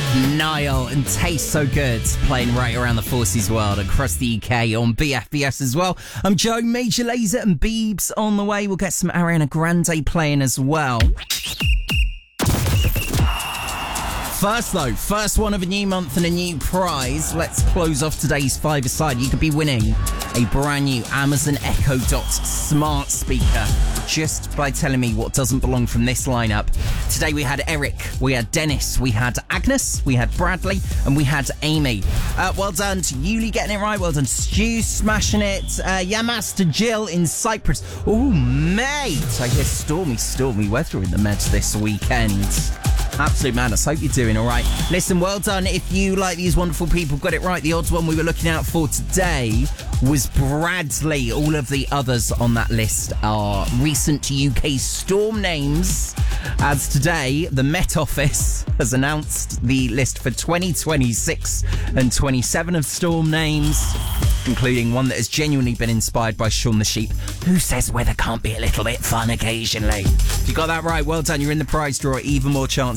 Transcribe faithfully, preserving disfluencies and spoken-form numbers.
Nile and Taste So Good, playing right around the Forces world across the U K on B F B S as well. I'm Joe, Major Lazer and Biebs on the way. We'll get some Ariana Grande playing as well. First though, first one of a new month and a new prize. Let's close off today's five-a-side. You could be winning a brand new Amazon Echo Dot smart speaker just by telling me what doesn't belong from this lineup. Today we had Eric, we had Dennis, we had Agnes, we had Bradley, and we had Amy. Uh, well done to Yuli getting it right. Well done to Stu smashing it. Uh, Yamas to Jill in Cyprus. Oh, mate, I hear stormy, stormy weather in the Meds this weekend. Absolute madness. Hope you're doing all right. Listen, well done if you, like these wonderful people, got it right. The odds one we were looking out for today was Bradley. All of the others on that list are recent U K storm names. As today, the Met Office has announced the list for twenty twenty-six and twenty-seven of storm names, including one that has genuinely been inspired by Shaun the Sheep, who says weather can't be a little bit fun occasionally. If you got that right, well done. You're in the prize draw. Even more chance